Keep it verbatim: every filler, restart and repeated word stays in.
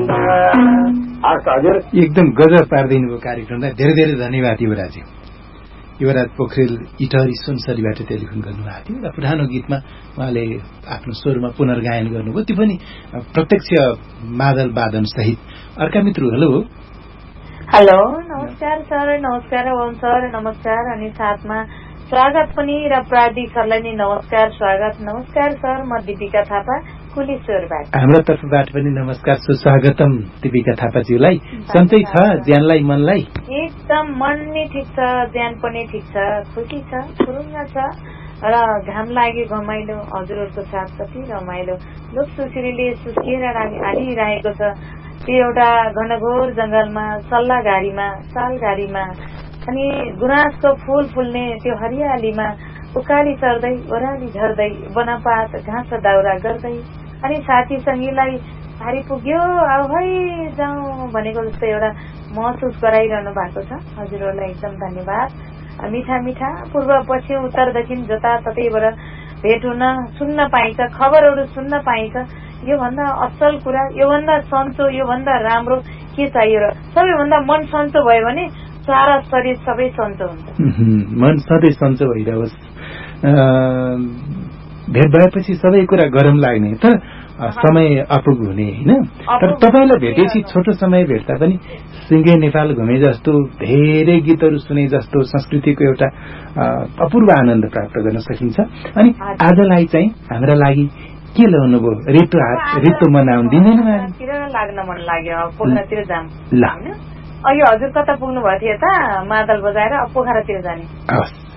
एकदम गजब पारिदिनु भयो कार्यक्रमलाई। धेरै धेरै धन्यवाद युवराजी। युवराज पोखरेल इटहरी सुनसरीबाट टेलिफोन गर्नुभएको थियो र पुरानो गीतमा उहाँले आफ्नो स्वरमा पुनर्गायन गर्नुभयो, त्यो पनि प्रत्यक्ष मादल वादन सहित। अर्का मित्र, हेलो हेलो नमस्कार सर। नमस्कार ओम सर, नमस्कार। अनि साथमा स्वागत पनि र प्राविधिक सरलाई नि नमस्कार स्वागत। नमस्कार सर, म दीपिका थापा कुलेश्वरबाट। हाम्रो तर्फबाट पनि नमस्कार सुस्वागतम दीपिका थापाज्यूलाई। सन्चै छ ज्यानलाई मनलाई? एकदम मन नि ठिक छ, ज्यान पनि ठिक छ, खुसी छ, खुरुङ्ग छ र घाम लाग्यो घमाइलो, हजुरहरूको साथ कति रमाइलो। लोक सुश्रीले सुस्किएर हालिरहेको छ त्यो एउटा घनघोर जंगलमा, सल्ला घारीमा, साल घारीमा, अनि गुराँसको फूल फुल्ने त्यो हरियालीमा, उकाली चढ्दै ओह्राली झर्दै वनपात घाँस दाउरा गर्दै, अनि साथी सङ्गीलाई भारी पुग्यो आऊ है जाउँ भनेको जस्तो एउटा महसुस गराइरहनु भएको छ। हजुरहरूलाई एकदम धन्यवाद। मिठा मिठा पूर्व पश्चिम उत्तर दक्षिण जताततैबाट भेट हुन, सुन्न पाइन्छ, खबरहरू सुन्न पाइन्छ। योभन्दा असल कुरा, योभन्दा सन्चो, योभन्दा राम्रो के चाहियो र? सबैभन्दा मन सन्चो भयो भने सारा शरीर सबै सन्चो हुन्छ। मन सधैँ सन्चो भइरहोस्। भेट भएपछि सबै कुरा गरम लाग्ने, तर समय अपुग हुने होइन। तर तपाईँलाई भेटेपछि छोटो समय भेट्दा पनि सिङ्गै नेपाल घुमे जस्तो, धेरै गीतहरू सुने जस्तो, संस्कृतिको एउटा अपूर्व आनन्द प्राप्त गर्न सकिन्छ। अनि आजलाई चाहिँ हाम्रा लागि के ल्याउनु भयो? रितु हात रितु मनाउनु दिँदैन? लाग्न मन लाग्यो, पोखरातिर जाम। ल अघि हजुर कता पुग्नु भएको थियो त? मादल बजाएर पोखरातिर जाने।